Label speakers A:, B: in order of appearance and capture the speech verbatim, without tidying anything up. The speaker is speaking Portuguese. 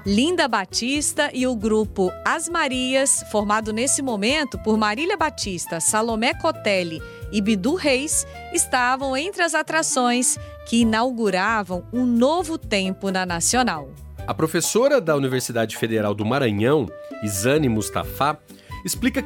A: Linda Batista e o grupo As Marias, formado nesse momento por Marília Batista, Salomé Cotelli e Bidu Reis, estavam entre as atrações que inauguravam um novo tempo na Nacional.
B: A professora da Universidade Federal do Maranhão, Isane Mustafa, explica